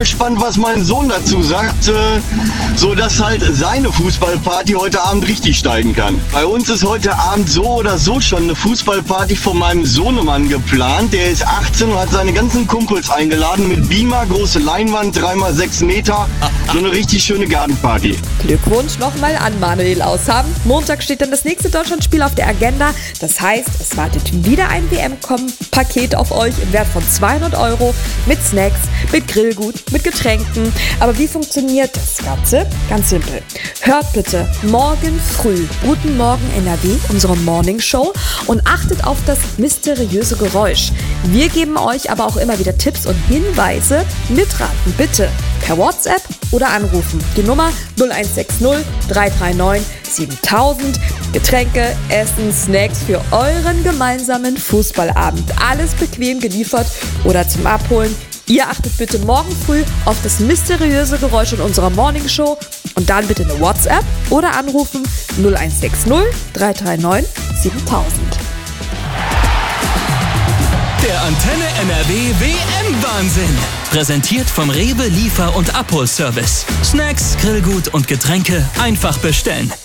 Gespannt, was mein Sohn dazu sagt, so dass halt seine Fußballparty heute Abend richtig steigen kann. Bei uns ist heute Abend so oder so schon eine Fußballparty von meinem Sohnemann geplant. Der ist 18 und hat seine ganzen Kumpels eingeladen mit Beamer, große Leinwand, 3x6 Meter. So eine richtig schöne Gartenparty. Glückwunsch nochmal an Manuel aus Hamm. Montag steht dann das nächste Deutschlandspiel auf der Agenda. Das heißt, es wartet wieder ein WM-Paket auf euch im Wert von 200 € mit Snacks, mit Grillgut, mit Getränken. Aber wie funktioniert das Ganze? Ganz simpel. Hört bitte morgen früh Guten Morgen NRW, unsere Morning Show, und achtet auf das mysteriöse Geräusch. Wir geben euch aber auch immer wieder Tipps und Hinweise. Mitraten bitte per WhatsApp oder anrufen. Die Nummer 0160 339 7000. Getränke, Essen, Snacks für euren gemeinsamen Fußballabend. Alles bequem geliefert oder zum Abholen. Ihr achtet bitte morgen früh auf das mysteriöse Geräusch in unserer Morning Show und dann bitte eine WhatsApp oder anrufen 0160 339 7000. Der Antenne NRW WM-Wahnsinn. Präsentiert vom Rewe Liefer- und Abholservice. Snacks, Grillgut und Getränke einfach bestellen.